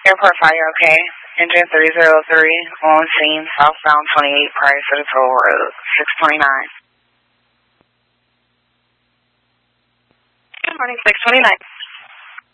Airport fire, okay. Engine 303 on scene, southbound 28 prior to the toll road, 629. Good morning, 629.